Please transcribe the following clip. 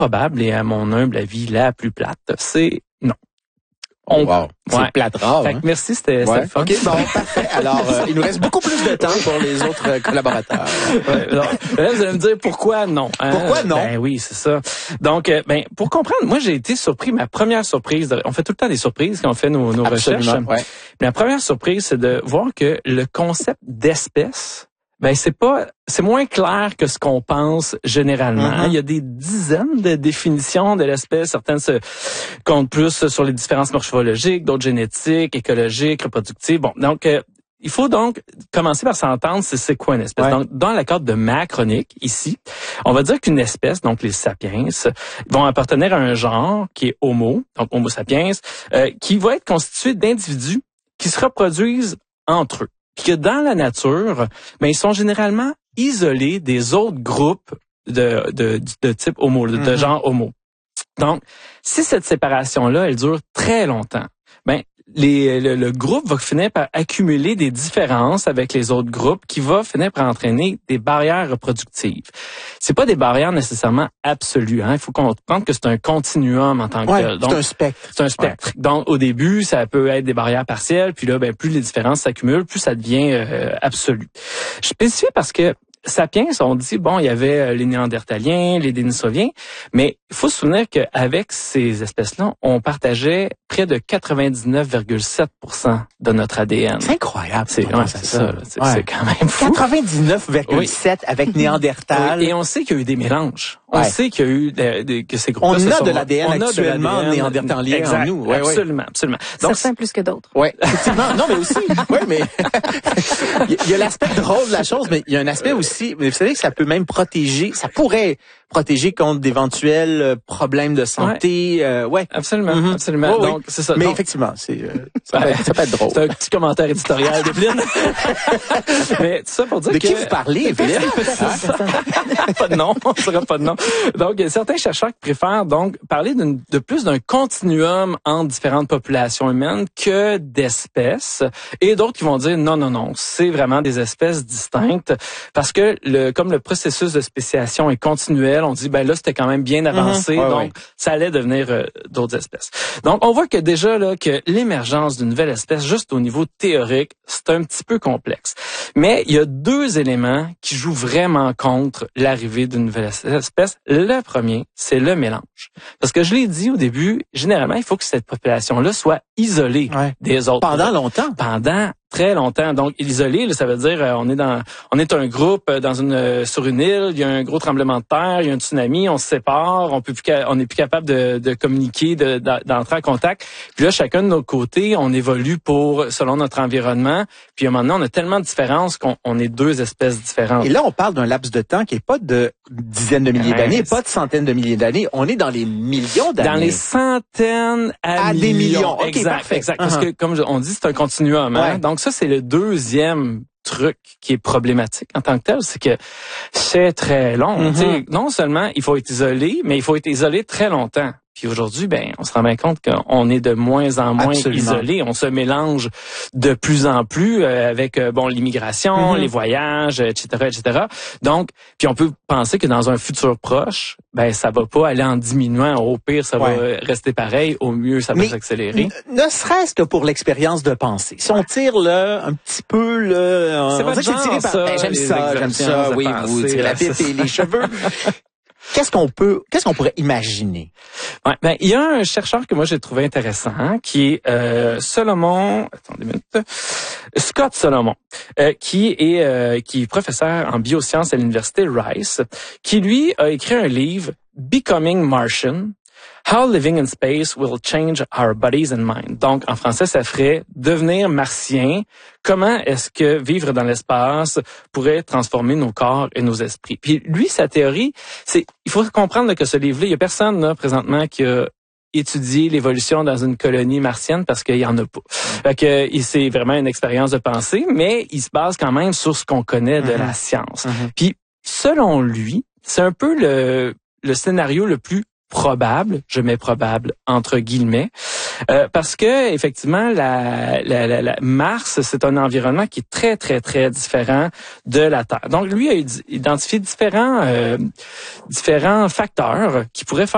probable et à mon humble avis la plus plate, c'est non. Wow. C'est Ouais. plate rare. Fait que merci, c'était le fun. OK, bon, parfait. Alors, il nous reste beaucoup plus de temps pour les autres collaborateurs. Ouais, alors, là, vous allez me dire pourquoi non. Hein? Pourquoi non? Ben oui, c'est ça. Donc, pour comprendre, moi j'ai été surpris. Ma première surprise, on fait tout le temps des surprises quand on fait nos recherches. Ouais. Mais la première surprise, c'est de voir que le concept d'espèce, c'est moins clair que ce qu'on pense généralement. Mm-hmm. Il y a des dizaines de définitions de l'espèce. Certaines se comptent plus sur les différences morphologiques, d'autres génétiques, écologiques, reproductives. Bon, donc, il faut donc commencer par s'entendre c'est quoi une espèce. Ouais. Donc, dans le cadre de ma chronique, ici, on va dire qu'une espèce, donc les sapiens, vont appartenir à un genre qui est Homo, donc Homo sapiens, qui va être constitué d'individus qui se reproduisent entre eux. Puis que dans la nature, ils sont généralement isolés des autres groupes de type Homo, de genre Homo. Donc, si cette séparation-là, elle dure très longtemps, le groupe va finir par accumuler des différences avec les autres groupes qui va finir par entraîner des barrières reproductives. C'est pas des barrières nécessairement absolues, hein. Il faut comprendre que c'est un continuum en tant que tel. Donc, c'est un spectre. C'est un spectre. Ouais. Donc, au début, ça peut être des barrières partielles, puis là, plus les différences s'accumulent, plus ça devient absolu. Je spécifie parce que Sapiens, on dit, il y avait les Néandertaliens, les Denisoviens, mais il faut se souvenir qu'avec ces espèces-là, on partageait près de 99,7% de notre ADN. C'est incroyable. C'est ça. C'est quand même fou. 99,7 avec Néandertal. Oui, et on sait qu'il y a eu des mélanges. On sait qu'il y a eu que ces groupes-là on a de l'ADN actuellement néandertalien en nous. Ouais, absolument. Donc, certains plus que d'autres. Oui, effectivement. Non, mais aussi, mais il y a l'aspect drôle de la chose, mais il y a un aspect aussi, mais vous savez que ça peut même ça pourrait protéger contre d'éventuels problèmes de santé. Absolument, absolument. Oui, donc, c'est ça. Mais donc, effectivement, ça peut être drôle. C'est un petit commentaire éditorial d'Evelyne. Mais tout ça pour dire de qui vous parlez, Evelyne? Pas de nom, on ne saura pas de nom. Donc, il y a certains chercheurs qui préfèrent donc parler de plus d'un continuum entre différentes populations humaines que d'espèces, et d'autres qui vont dire non, c'est vraiment des espèces distinctes parce que comme le processus de spéciation est continuel, on dit là c'était quand même bien avancé, donc ça allait devenir d'autres espèces. Donc, on voit que déjà là que l'émergence d'une nouvelle espèce, juste au niveau théorique, c'est un petit peu complexe. Mais il y a deux éléments qui jouent vraiment contre l'arrivée d'une nouvelle espèce. Le premier, c'est le mélange. Parce que je l'ai dit au début, généralement, il faut que cette population-là soit isolée des autres. Pendant longtemps. Pendant très longtemps. Donc, isolé, là, ça veut dire on est un groupe sur une île, il y a un gros tremblement de terre, il y a un tsunami, on se sépare, on n'est plus capable de communiquer, d'entrer en contact. Puis là, chacun de nos côtés, on évolue selon notre environnement. Puis à un moment donné, on a tellement de différences qu'on est deux espèces différentes. Et là, on parle d'un laps de temps qui est pas de dizaines de milliers d'années, pas de centaines de milliers d'années. On est dans les millions d'années. Dans les centaines à des millions. Okay, exact, parfait. exact. Parce que, comme on dit, c'est un continuum. Hein? Donc ça, c'est le deuxième truc qui est problématique en tant que tel, c'est que c'est très long. Non seulement il faut être isolé, mais il faut être isolé très longtemps. Puis aujourd'hui, on se rend bien compte qu'on est de moins en moins isolé. On se mélange de plus en plus avec l'immigration, les voyages, etc. Donc, puis on peut penser que dans un futur proche, ça va pas aller en diminuant. Au pire, ça va rester pareil. Au mieux, ça va s'accélérer. Ne serait-ce que pour l'expérience de pensée. Si on tire un petit peu c'est pas genre ça. J'aime ça. Oui, vous tirez la pipe et les cheveux. Qu'est-ce qu'on pourrait imaginer? Il y a un chercheur que moi j'ai trouvé intéressant, qui est Scott Solomon, qui est professeur en biosciences à l'université Rice, qui lui a écrit un livre Becoming Martian. How Living in Space Will Change Our Bodies and Mind. Donc, en français, ça ferait devenir martien. Comment est-ce que vivre dans l'espace pourrait transformer nos corps et nos esprits? Puis lui, sa théorie, il faut comprendre que ce livre-là, il y a personne là présentement qui a étudié l'évolution dans une colonie martienne parce qu'il y en a pas. Fait que c'est vraiment une expérience de pensée, mais il se base quand même sur ce qu'on connaît de la science. Puis, selon lui, c'est un peu le scénario le plus probable, je mets probable entre guillemets, parce que effectivement la Mars, c'est un environnement qui est très très très différent de la Terre. Donc lui a identifié différents facteurs qui pourraient faire